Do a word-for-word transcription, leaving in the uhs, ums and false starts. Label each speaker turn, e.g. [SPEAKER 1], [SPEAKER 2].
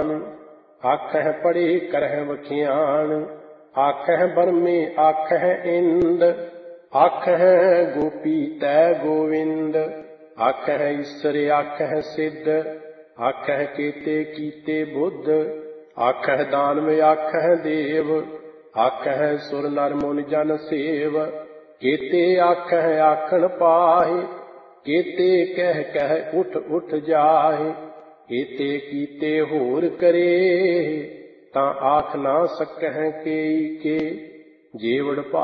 [SPEAKER 1] ज्ञान। आखह पढ़े करह वखियान। आखह बरमे आखह इंद। आखह गोपी तै गोविंद। आखह ईसर आखह सिद्ध। आखह केते कीते बुद्ध। आखह दानव आखह देव। आखह सुर नर मुनि जन सेव। केते आखह आखन पाहि। केते कह कह उठ उठ जाहि। केते कीते होर करे। तां आख ना सकह केई के। जेवड़